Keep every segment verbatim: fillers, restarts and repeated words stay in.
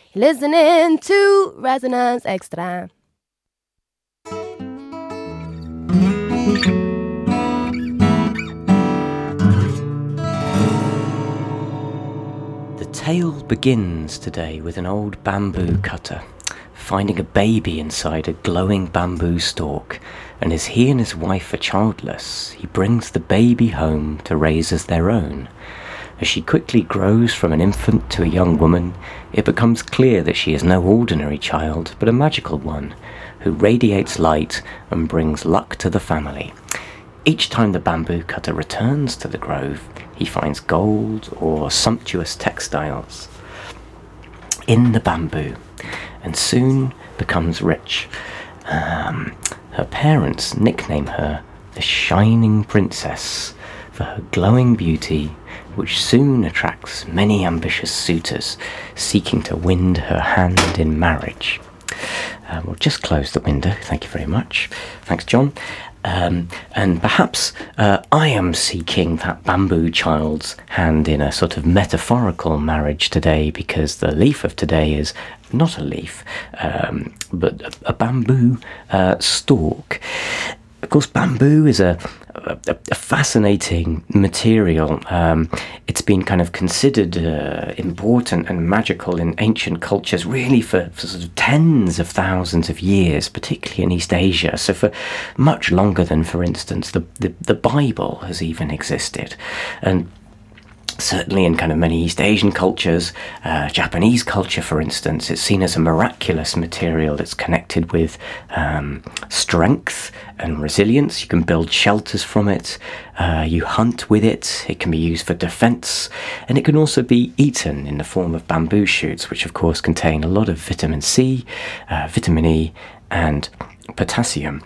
Listening to Resonance Extra. The tale begins today with an old bamboo cutter finding a baby inside a glowing bamboo stalk, and as he and his wife are childless, he brings the baby home to raise as their own. As she quickly grows from an infant to a young woman, it becomes clear that she is no ordinary child, but a magical one, who radiates light and brings luck to the family. Each time the bamboo cutter returns to the grove, he finds gold or sumptuous textiles in the bamboo, and soon becomes rich. Um, her parents nickname her the Shining Princess for her glowing beauty, which soon attracts many ambitious suitors seeking to win her hand in marriage. Uh, we'll just close the window. Thank you very much. Thanks, John. Um, and perhaps uh, I am seeking that bamboo child's hand in a sort of metaphorical marriage today, because the leaf of today is not a leaf, um, but a, a bamboo uh, stalk. Of course, bamboo is a, a, a fascinating material. Um, it's been kind of considered uh, important and magical in ancient cultures, really for, for sort of tens of thousands of years, particularly in East Asia. So for much longer than, for instance, the, the, the Bible has even existed. And certainly in kind of many East Asian cultures, uh, Japanese culture, for instance, it's seen as a miraculous material that's connected with um, strength and resilience. You can build shelters from it, uh, you hunt with it, it can be used for defense, and it can also be eaten in the form of bamboo shoots, which of course contain a lot of vitamin C, uh, vitamin E, and potassium.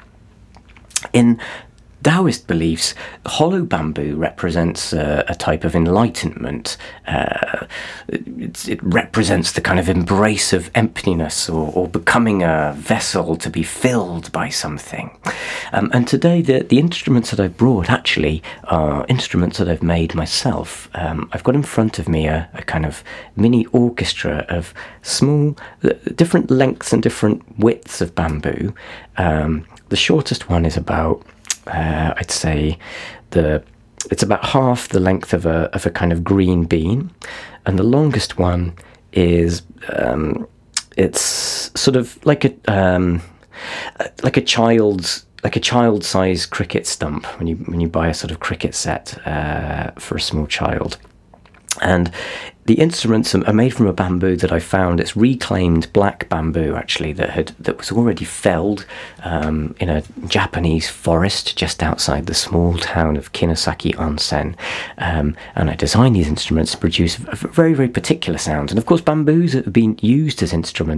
In Taoist beliefs, hollow bamboo represents uh, a type of enlightenment. Uh, it, it represents the kind of embrace of emptiness, or, or becoming a vessel to be filled by something. Um, and today, the, the instruments that I've brought actually are instruments that I've made myself. Um, I've got in front of me a, a kind of mini orchestra of small, uh, different lengths and different widths of bamboo. Um, the shortest one is about Uh, I'd say the it's about half the length of a of a kind of green bean, and the longest one is um, it's sort of like a um, like a child's like a child-sized cricket stump when you when you buy a sort of cricket set uh, for a small child. And the instruments are made from a bamboo that I found. It's reclaimed black bamboo, actually, that had that was already felled um, in a Japanese forest just outside the small town of Kinosaki Onsen. Um, and I designed these instruments to produce a very, very particular sound. And of course, bamboos have been used as instruments